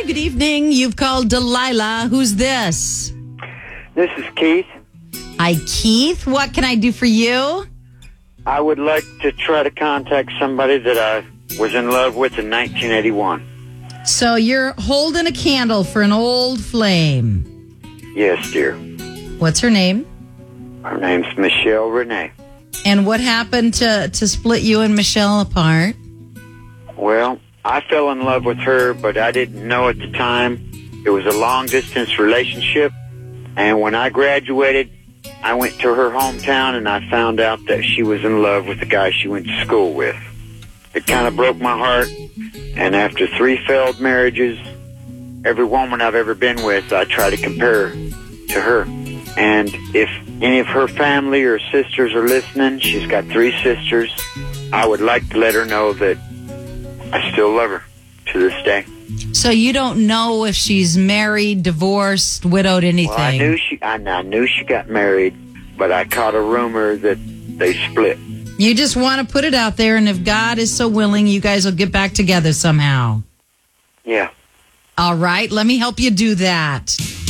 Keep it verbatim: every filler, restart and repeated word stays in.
Good evening. You've called Delilah. Who's this? This is Keith. Hi, Keith. What can I do for you? I would like to try to contact somebody that I was in love with in nineteen eighty-one. So you're holding a candle for an old flame. Yes, dear. What's her name? Her name's Michelle Renee. And what happened to, to split you and Michelle apart? Well, I fell in love with her, but I didn't know at the time. It was a long-distance relationship. And when I graduated, I went to her hometown, and I found out that she was in love with the guy she went to school with. It kind of broke my heart. And after three failed marriages, every woman I've ever been with, I try to compare to her. And if any of her family or sisters are listening, she's got three sisters, I would like to let her know that I still love her to this day. So you don't know if she's married, divorced, widowed, anything? Well, I knew she, I, I knew she got married, but I caught a rumor that they split. You just want to put it out there, and if God is so willing, you guys will get back together somehow. Yeah. All right, let me help you do that.